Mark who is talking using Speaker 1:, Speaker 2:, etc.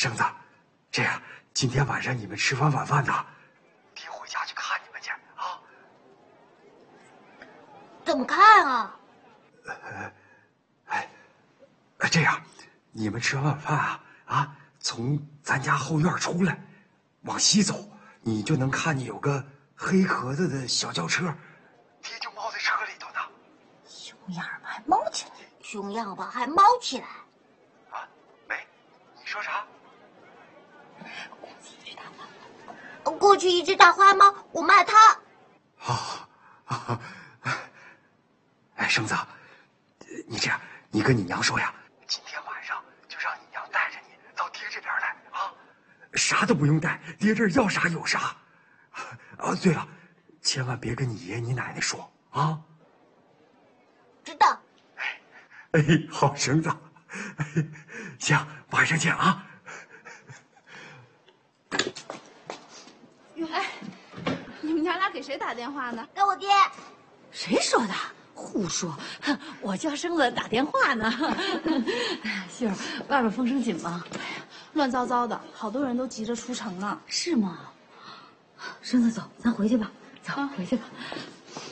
Speaker 1: 生子，这样今天晚上你们吃完晚饭呢，爹回家去看你们去啊。
Speaker 2: 怎么看啊？
Speaker 1: 这样，你们吃完晚饭从咱家后院出来，往西走，你就能看见有个黑壳子的小轿车，爹就猫在车里头呢。
Speaker 2: 熊样吧，还猫起来？熊样吧，还猫起来？
Speaker 1: 美，你说啥？
Speaker 2: 过去一只大花猫，我卖它。
Speaker 1: 生子，你这样，你跟你娘说呀，今天晚上就让你娘带着你到爹这边来啊，啥都不用带，爹这儿要啥有啥。对了，千万别跟你爷你奶奶说啊。
Speaker 2: 知道。
Speaker 1: 好生子，行，晚上见啊。
Speaker 3: 哎，你们娘俩给谁打电话呢？
Speaker 2: 给我爹。
Speaker 4: 谁说的？胡说！我叫生子打电话呢。秀儿，外边风声紧吗？
Speaker 3: 乱糟糟的，好多人都急着出城呢。
Speaker 4: 是吗？生子，走，咱回去吧。走，回去吧。